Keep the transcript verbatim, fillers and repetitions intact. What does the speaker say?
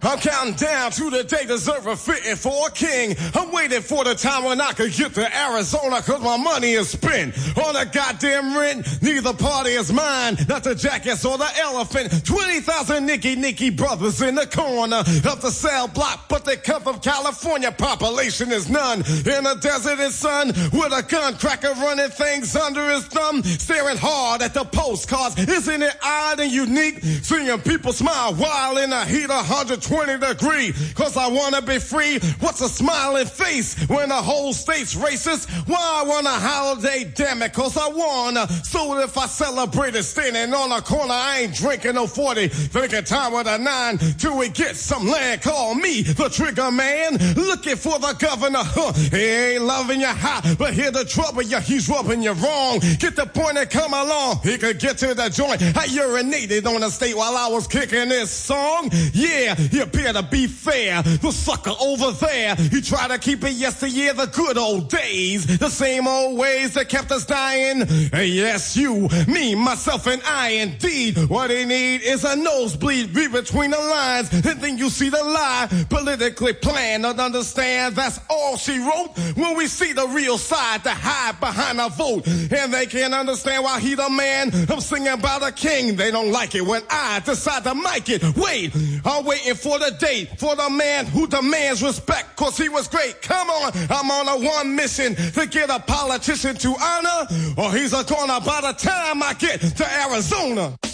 I'm counting down to the day deserving fitting for a king. I'm waiting for the time when I could get to Arizona, cause my money is spent on a goddamn rent. Neither party is mine, not the jackass or the elephant. twenty thousand Nicky Nicky brothers in the corner of the cell block, but they come from California. Population is none. In the desert and sun, with a gun cracker running things under his thumb, staring hard at the postcards. Isn't it odd and unique? Seeing people smile while in the heat of one hundred twenty degrees. Cause I wanna be free. What's a smiling face when the whole state's racist? Why I want a holiday, damn it, cause I wanna. So if I celebrate it standing on a corner, I ain't drinking no forty. Thinking time with a nine till we get some land. Call me the trigger man, looking for the governor. Huh. He ain't loving you hot, but hear the trouble, yeah, he's rubbing you wrong. Get the point and come along. He could get to the joint. I urinated on the state while I was kicking this song. Yeah, you better be fair. The sucker over there, he tried to keep it yesteryear, the good old days. The same old ways that kept us dying. And yes, you, me, myself, and I indeed. What they need is a nosebleed. Read between the lines, and then you see the lie. Politically planned, don't understand, that's all she wrote. When we see the real side, to hide behind a vote. And they can't understand why he the man. I'm singing about a king. They don't like it when I decide to mic it. Wait, I'm waiting for the date, for the man who demands respect, cause he was great. Come on, I'm on a one mission to get a politician to honor, or he's a corner by the time I get to Arizona.